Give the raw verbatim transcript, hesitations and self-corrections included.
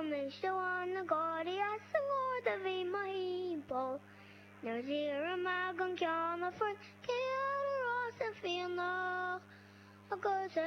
mis doan na gori as ang orda vi mahibol. No zira mag ang kiama fort, kaya the rosa feel noch. Agus